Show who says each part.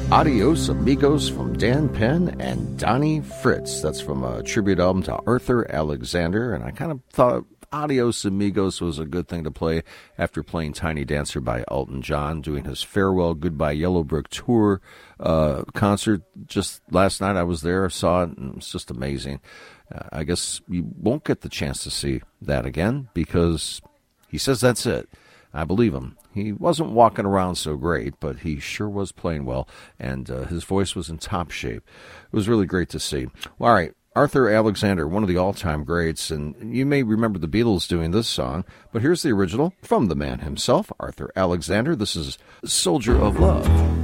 Speaker 1: Adios Amigos from Dan Penn and Donnie Fritz. That's from a tribute album to Arthur Alexander, and I kind of thought Adios Amigos was a good thing to play after playing Tiny Dancer by Elton John, doing his farewell Goodbye Yellow Brick Tour concert just last night. I was there, saw it, and it's just amazing. I guess you won't get the chance to see that again because he says that's it. I believe him. He wasn't walking around so great, but he sure was playing well, and his voice was in top shape. It was really great to see. Well, all right, Arthur Alexander, one of the all-time greats, and you may remember the Beatles doing this song, but here's the original from the man himself, Arthur Alexander. This is Soldier of Love.